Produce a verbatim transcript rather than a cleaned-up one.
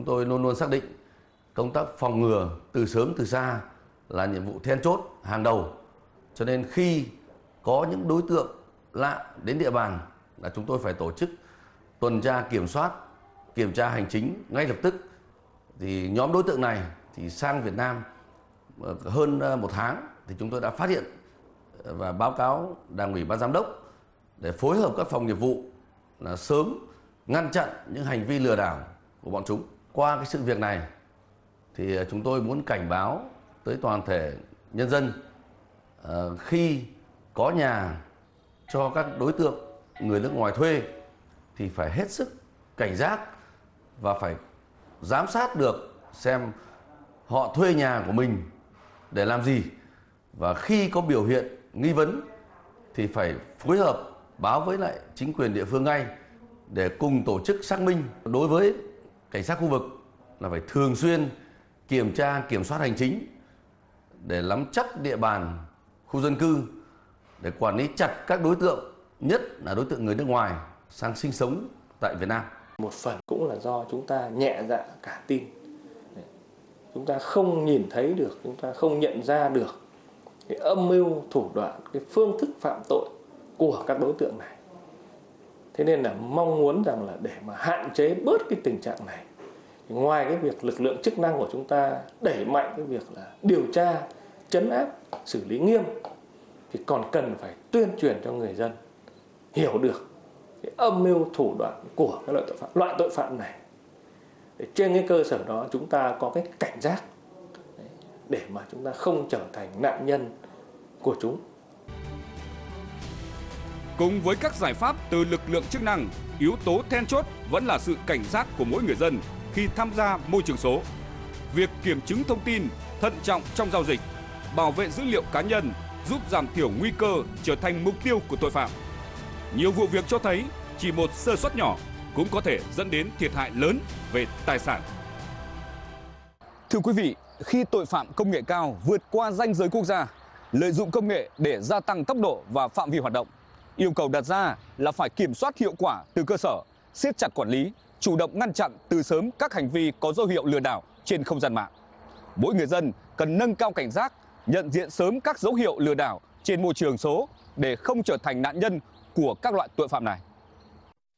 chúng tôi luôn luôn xác định công tác phòng ngừa từ sớm từ xa là nhiệm vụ then chốt hàng đầu. Cho nên khi có những đối tượng lạ đến địa bàn là chúng tôi phải tổ chức tuần tra kiểm soát, kiểm tra hành chính ngay lập tức. Thì nhóm đối tượng này thì sang Việt Nam hơn một tháng thì chúng tôi đã phát hiện và báo cáo Đảng ủy Ban Giám đốc để phối hợp các phòng nghiệp vụ là sớm ngăn chặn những hành vi lừa đảo của bọn chúng. Qua cái sự việc này thì chúng tôi muốn cảnh báo tới toàn thể nhân dân, khi có nhà cho các đối tượng người nước ngoài thuê thì phải hết sức cảnh giác và phải giám sát được xem họ thuê nhà của mình để làm gì, và khi có biểu hiện nghi vấn thì phải phối hợp báo với lại chính quyền địa phương ngay để cùng tổ chức xác minh. Đối với cảnh sát khu vực là phải thường xuyên kiểm tra kiểm soát hành chính để nắm chắc địa bàn khu dân cư, để quản lý chặt các đối tượng, nhất là đối tượng người nước ngoài sang sinh sống tại Việt Nam. Một phần cũng là do chúng ta nhẹ dạ cả tin, chúng ta không nhìn thấy được, chúng ta không nhận ra được cái âm mưu thủ đoạn, cái phương thức phạm tội của các đối tượng này. Thế nên là mong muốn rằng là để mà hạn chế bớt cái tình trạng này, ngoài cái việc lực lượng chức năng của chúng ta đẩy mạnh cái việc là điều tra, trấn áp, xử lý nghiêm, thì còn cần phải tuyên truyền cho người dân hiểu được cái âm mưu thủ đoạn của cái loại tội phạm, loại tội phạm này. Để trên cái cơ sở đó chúng ta có cái cảnh giác để mà chúng ta không trở thành nạn nhân của chúng. Cùng với các giải pháp từ lực lượng chức năng, yếu tố then chốt vẫn là sự cảnh giác của mỗi người dân khi tham gia môi trường số. Việc kiểm chứng thông tin, thận trọng trong giao dịch, bảo vệ dữ liệu cá nhân giúp giảm thiểu nguy cơ trở thành mục tiêu của tội phạm. Nhiều vụ việc cho thấy chỉ một sơ suất nhỏ cũng có thể dẫn đến thiệt hại lớn về tài sản. Thưa quý vị, khi tội phạm công nghệ cao vượt qua ranh giới quốc gia, lợi dụng công nghệ để gia tăng tốc độ và phạm vi hoạt động, yêu cầu đặt ra là phải kiểm soát hiệu quả từ cơ sở, siết chặt quản lý, chủ động ngăn chặn từ sớm các hành vi có dấu hiệu lừa đảo trên không gian mạng. Mỗi người dân cần nâng cao cảnh giác, nhận diện sớm các dấu hiệu lừa đảo trên môi trường số để không trở thành nạn nhân của các loại tội phạm này.